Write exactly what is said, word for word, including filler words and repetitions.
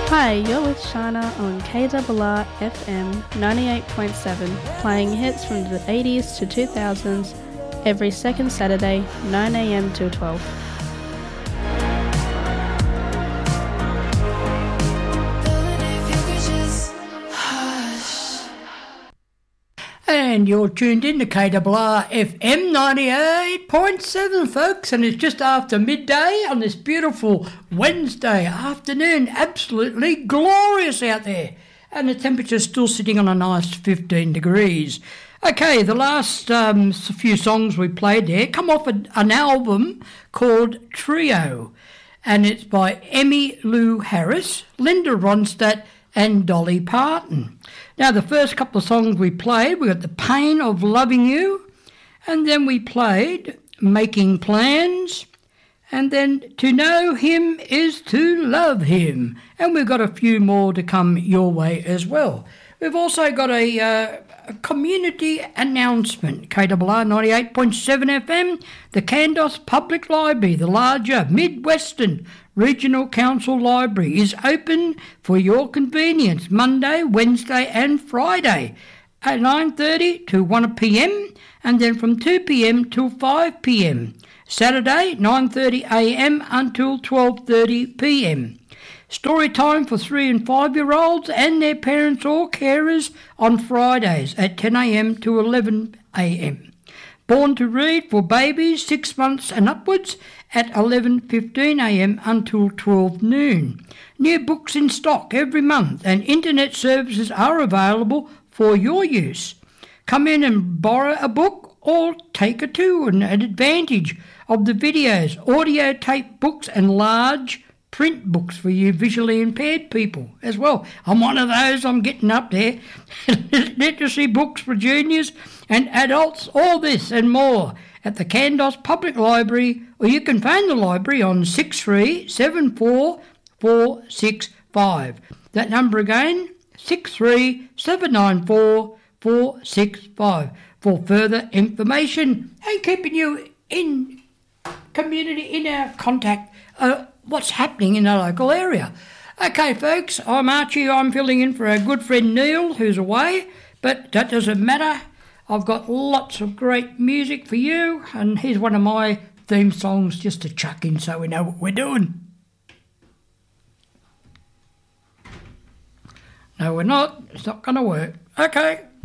Hi, you're with Shana on K R R F M ninety-eight point seven, playing hits from the eighties to two thousands every second Saturday, nine a m till twelve. And you're tuned in to K R R F M ninety-eight point seven, folks, and it's just after midday on this beautiful Wednesday afternoon. Absolutely glorious out there. And the temperature's still sitting on a nice fifteen degrees. Okay, the last um, few songs we played there come off a, an album called Trio, and it's by Emmylou Harris, Linda Ronstadt, and Dolly Parton. Now, the first couple of songs we played, we got The Pain of Loving You, and then we played Making Plans, and then To Know Him is to Love Him. And we've got a few more to come your way as well. We've also got a, uh, a community announcement. K R R ninety-eight point seven F M, the Kandos Public Library, the larger Midwestern Regional Council Library, is open for your convenience Monday, Wednesday and Friday at nine thirty to one p m and then from two p m till five p m. Saturday, nine thirty a m until twelve thirty p m. Story time for three and five-year-olds and their parents or carers on Fridays at ten a m to eleven a m. Born to Read for babies six months and upwards at eleven fifteen a m until twelve noon. New books in stock every month and internet services are available for your use. Come in and borrow a book or take a tour and an advantage of the videos, audio tape books and large print books for you visually impaired people as well. I'm one of those, I'm getting up there. Literacy books for juniors and adults, all this and more at the Kandos Public Library, or you can phone the library on six three seven four four six five. That number again, six three seven nine four four six five, for further information and keeping you in community, in our contact, uh, what's happening in the local area. Okay, folks, I'm Archie. I'm filling in for our good friend Neil, who's away, but that doesn't matter. I've got lots of great music for you, and here's one of my theme songs just to chuck in so we know what we're doing. No, we're not. It's not going to work. Okay.